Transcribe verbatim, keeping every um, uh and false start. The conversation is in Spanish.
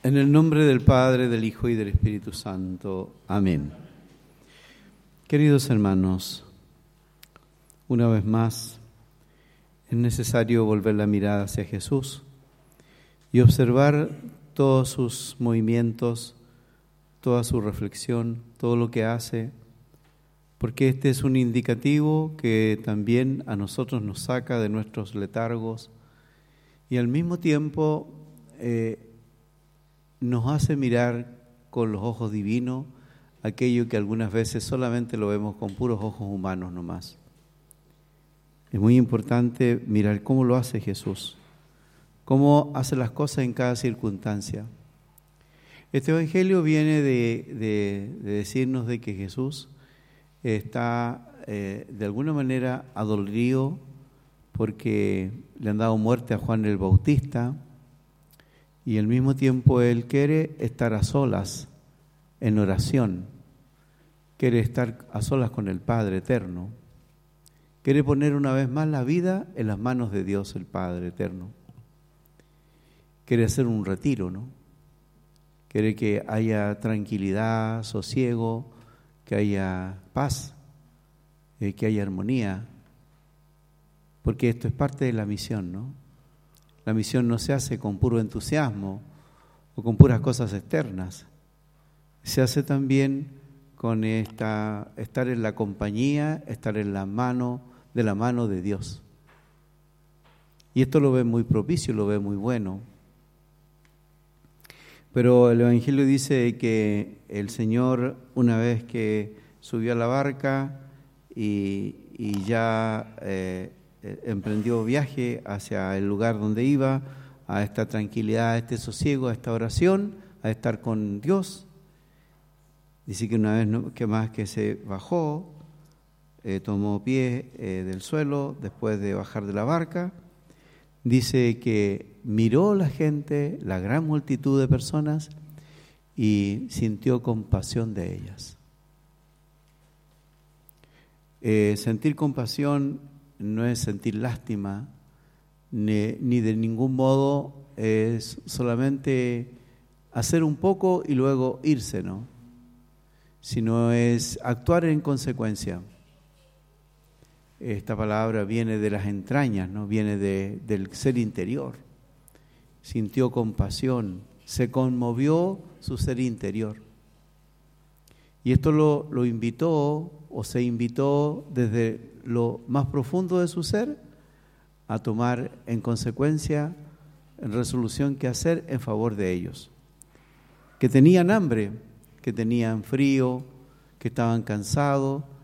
En el nombre del Padre, del Hijo y del Espíritu Santo. Amén. Queridos hermanos, una vez más es necesario volver la mirada hacia Jesús y observar todos sus movimientos, toda su reflexión, todo lo que hace, porque este es un indicativo que también a nosotros nos saca de nuestros letargos y al mismo tiempo eh, nos hace mirar con los ojos divinos aquello que algunas veces solamente lo vemos con puros ojos humanos nomás. Es muy importante mirar cómo lo hace Jesús, cómo hace las cosas en cada circunstancia. Este Evangelio viene de, de, de decirnos de que Jesús está eh, de alguna manera adolorido porque le han dado muerte a Juan el Bautista, y al mismo tiempo Él quiere estar a solas en oración, quiere estar a solas con el Padre Eterno, quiere poner una vez más la vida en las manos de Dios el Padre Eterno, quiere hacer un retiro, ¿no? Quiere que haya tranquilidad, sosiego, que haya paz, eh, que haya armonía, porque esto es parte de la misión, ¿no? La misión no se hace con puro entusiasmo o con puras cosas externas. Se hace también con esta, estar en la compañía, estar en la mano, de la mano de Dios. Y esto lo ve muy propicio, lo ve muy bueno. Pero el Evangelio dice que el Señor, una vez que subió a la barca y, y ya eh, emprendió viaje hacia el lugar donde iba, a esta tranquilidad, a este sosiego, a esta oración, a estar con Dios. Dice que una vez que más que se bajó, eh, tomó pie eh, del suelo después de bajar de la barca. Dice que miró la gente, la gran multitud de personas, y sintió compasión de ellas. Eh, sentir compasión no es sentir lástima, ni, ni de ningún modo es solamente hacer un poco y luego irse, ¿no? Sino es actuar en consecuencia. Esta palabra viene de las entrañas, ¿no? Viene de, del ser interior. Sintió compasión, se conmovió su ser interior. Y esto lo, lo invitó, o se invitó desde lo más profundo de su ser, a tomar en consecuencia en resolución que hacer en favor de ellos. Que tenían hambre, que tenían frío, que estaban cansados,